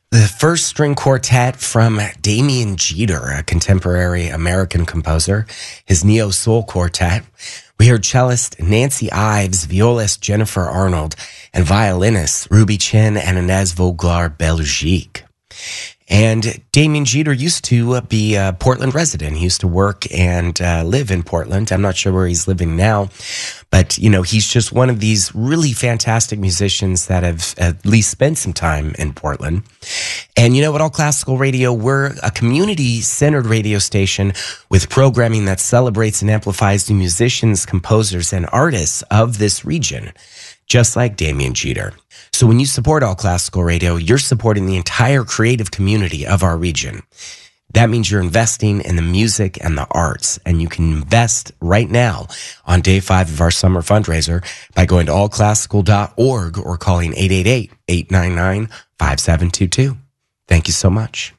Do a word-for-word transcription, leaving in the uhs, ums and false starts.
The first string quartet from Damien Jeter, a contemporary American composer, his Neo Soul Quartet. We heard cellist Nancy Ives, violist Jennifer Arnold, and violinists Ruby Chin and Inez Voglar Belgique. And Damien Jeter used to be a Portland resident. He used to work and uh, live in Portland. I'm not sure where he's living now, but, you know, he's just one of these really fantastic musicians that have at least spent some time in Portland. And you know, at All Classical Radio, we're a community-centered radio station with programming that celebrates and amplifies the musicians, composers, and artists of this region, just like Damien Jeter. So when you support All Classical Radio, you're supporting the entire creative community of our region. That means you're investing in the music and the arts, and you can invest right now on day five of our summer fundraiser by going to all classical dot org or calling eight eight eight, eight nine nine, five seven two two. Thank you so much.